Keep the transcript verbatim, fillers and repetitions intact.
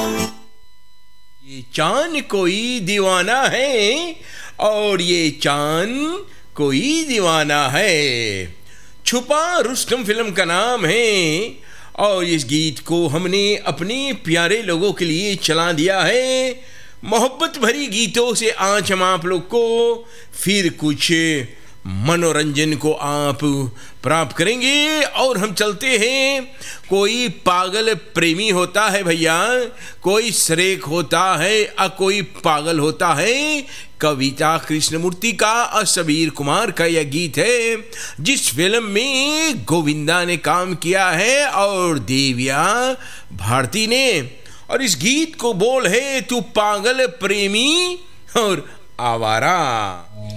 ये चांद कोई दीवाना है और ये चांद कोई दीवाना है, छुपा रुस्तम फिल्म का नाम है। और इस गीत को हमने अपने प्यारे लोगों के लिए चला दिया है। मोहब्बत भरी गीतों से आज हम आप लोग को फिर कुछ मनोरंजन को आप प्राप्त करेंगे और हम चलते हैं। कोई पागल प्रेमी होता है भैया, कोई सरेक होता है और कोई पागल होता है। कविता कृष्णमूर्ति का और सबीर कुमार का यह गीत है, जिस फिल्म में गोविंदा ने काम किया है और देविया भारती ने। और इस गीत को बोल है, तू पागल प्रेमी और आवारा।